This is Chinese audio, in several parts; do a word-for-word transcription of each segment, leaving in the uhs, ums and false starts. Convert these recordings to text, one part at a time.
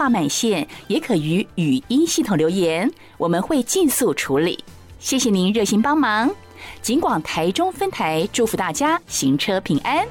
画满线，也可于语音系统留言，我们会尽速处理。谢谢您热心帮忙。警广台中分台祝福大家行车平安。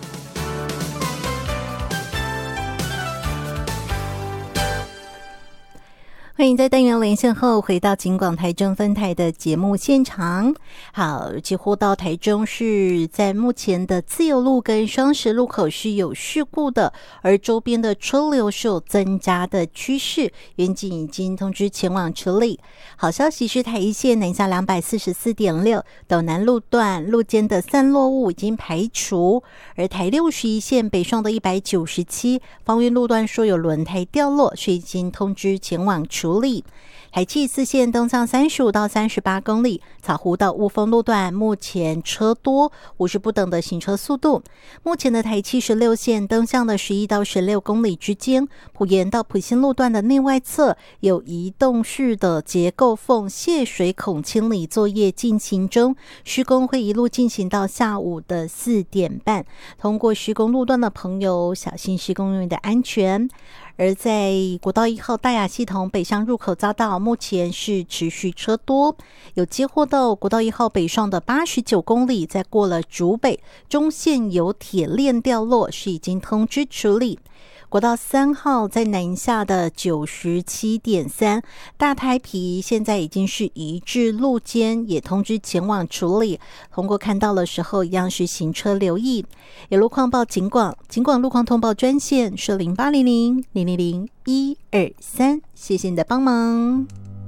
欢迎在单元连线后回到警广台中分台的节目现场。好，几乎到台中市在目前的自由路跟双十路口是有事故的，而周边的车流是有增加的趋势，远警已经通知前往处理。好消息是台一线南下 两百四十四点六 斗南路段路肩的散落物已经排除，而台六十一线北上的一百九十七芳苑路段说有轮胎掉落，是已经通知前往处理。处理台七四线东向三十五到三十八公里，草湖到雾峰路段目前车多，五十不等的行车速度。目前的台七十六线东向的十一到十六公里之间，埔盐到埔心路段的内外侧有移动式的结构缝泄水孔清理作业进行中，施工会一路进行到下午的四点半。通过施工路段的朋友小心施工人员的安全。而在国道一号大雅系统北向入口匝道，目前是持续车多，有接获到国道一号北上的八十九公里，在过了竹北中线有铁链掉落，是已经通知处理。国道三号在南下的 九十七点三 大台皮现在已经是移至路肩，也通知前往处理。通过看到的时候一样是行车留意。有路况报警广，警广路况通报专线是零八零零零零零一二三，谢谢你的帮忙。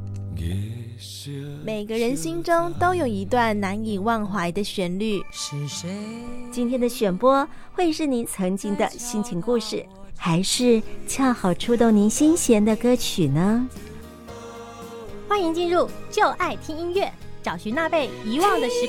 每个人心中都有一段难以忘怀的旋律，今天的选播会是您曾经的心情故事，还是恰好触动您心弦的歌曲呢？ 欢迎进入就爱听音乐，找寻那被遗忘的时